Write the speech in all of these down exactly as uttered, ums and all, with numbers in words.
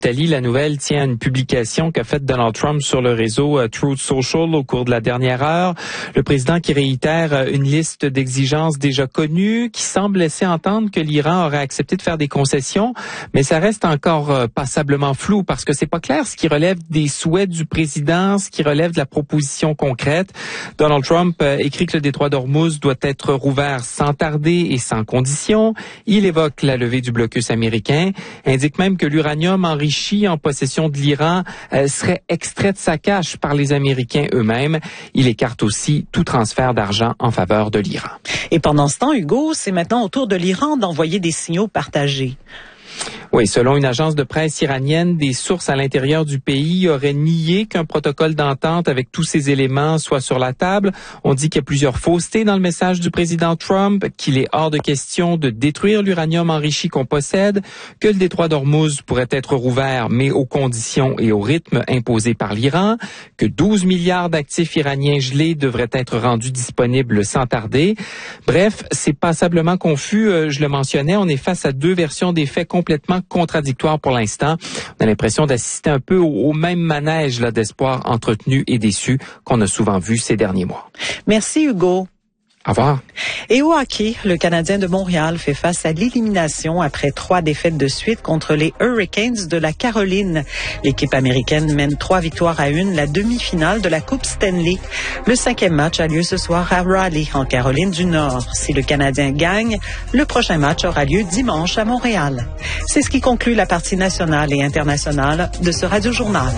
Italie, la nouvelle tient à une publication qu'a faite Donald Trump sur le réseau uh, Truth Social au cours de la dernière heure. Le président qui réitère uh, une liste d'exigences déjà connues, qui semble laisser entendre que l'Iran aurait accepté de faire des concessions, mais ça reste encore uh, passablement flou parce que c'est pas clair ce qui relève des souhaits du président, ce qui relève de la proposition concrète. Donald Trump uh, écrit que le détroit d'Ormuz doit être rouvert sans tarder et sans condition. Il évoque la levée du blocus américain, indique même que l'uranium enrichi en possession de l'Iran euh, serait extrait de sa cache par les Américains eux-mêmes. Il écarte aussi tout transfert d'argent en faveur de l'Iran. Et pendant ce temps, Hugo, c'est maintenant au tour de l'Iran d'envoyer des signaux partagés. Oui, selon une agence de presse iranienne, des sources à l'intérieur du pays auraient nié qu'un protocole d'entente avec tous ces éléments soit sur la table. On dit qu'il y a plusieurs faussetés dans le message du président Trump, qu'il est hors de question de détruire l'uranium enrichi qu'on possède, que le détroit d'Ormuz pourrait être rouvert, mais aux conditions et au rythme imposés par l'Iran, que douze milliards d'actifs iraniens gelés devraient être rendus disponibles sans tarder. Bref, c'est passablement confus. Je le mentionnais, on est face à deux versions des faits complètement contradictoire pour l'instant. On a l'impression d'assister un peu au, au même manège là, d'espoir entretenu et déçu qu'on a souvent vu ces derniers mois. Merci Hugo. Au revoir. Et au hockey, le Canadien de Montréal fait face à l'élimination après trois défaites de suite contre les Hurricanes de la Caroline. L'équipe américaine mène trois victoires à une la demi-finale de la Coupe Stanley. Le cinquième match a lieu ce soir à Raleigh, en Caroline du Nord. Si le Canadien gagne, le prochain match aura lieu dimanche à Montréal. C'est ce qui conclut la partie nationale et internationale de ce Radio-Journal.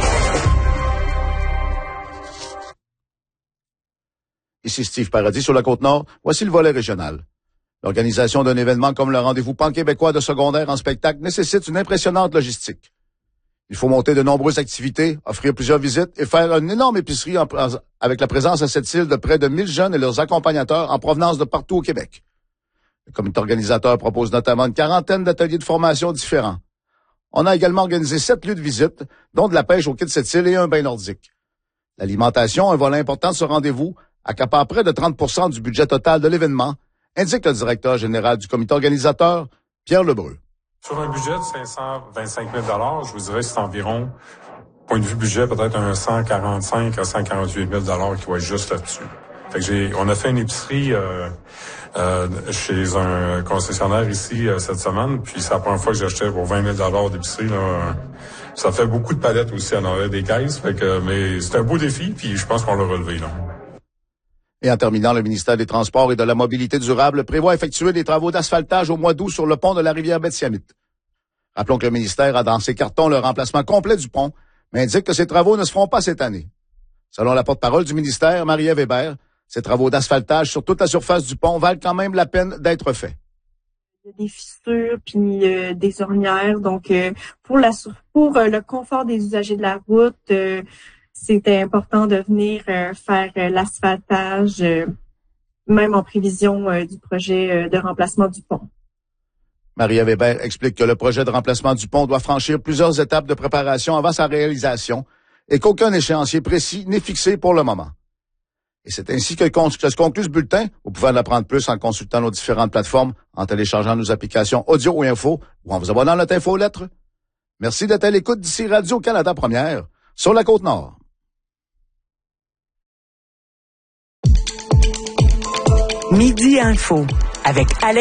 Ici Steve Paradis sur la Côte-Nord. Voici le volet régional. L'organisation d'un événement comme le rendez-vous pan-québécois de secondaire en spectacle nécessite une impressionnante logistique. Il faut monter de nombreuses activités, offrir plusieurs visites et faire une énorme épicerie en, avec la présence à cette île de près de mille jeunes et leurs accompagnateurs en provenance de partout au Québec. Le comité organisateur propose notamment une quarantaine d'ateliers de formation différents. On a également organisé sept lieux de visite, dont de la pêche au quai de cette île et un bain nordique. L'alimentation, un volet important de ce rendez-vous, accapare près de trente pour cent du budget total de l'événement, indique le directeur général du comité organisateur, Pierre Lebreu. Sur un budget de cinq cent vingt-cinq mille dollars, je vous dirais que c'est environ, point de vue budget, peut-être un cent quarante-cinq à cent quarante-huit mille dollars qui va être juste là-dessus. Fait que j'ai, on a fait une épicerie euh, euh, chez un concessionnaire ici euh, cette semaine, puis c'est la première fois que j'achetais pour vingt mille dollars d'épicerie. Là. Ça fait beaucoup de palettes aussi en arrière des caisses, fait que, mais c'est un beau défi, puis je pense qu'on l'a relevé, là. Et en terminant, le ministère des Transports et de la Mobilité durable prévoit effectuer des travaux d'asphaltage au mois d'août sur le pont de la rivière Betsiamite. Rappelons que le ministère a dans ses cartons le remplacement complet du pont, mais indique que ces travaux ne se feront pas cette année. Selon la porte-parole du ministère, Marie-Ève Hébert, ces travaux d'asphaltage sur toute la surface du pont valent quand même la peine d'être faits. Il y a des fissures puis euh, des ornières, donc euh, pour la pour euh, le confort des usagers de la route, euh, c'était important de venir euh, faire euh, l'asphaltage, euh, même en prévision euh, du projet euh, de remplacement du pont. Marie-Ève Hébert explique que le projet de remplacement du pont doit franchir plusieurs étapes de préparation avant sa réalisation et qu'aucun échéancier précis n'est fixé pour le moment. Et c'est ainsi que, que se conclut ce bulletin. Vous pouvez en apprendre plus en consultant nos différentes plateformes, en téléchargeant nos applications audio ou info, ou en vous abonnant à notre infolettre. Merci d'être à l'écoute d'ici Radio-Canada Première, sur la Côte-Nord. Midi Info, avec Alex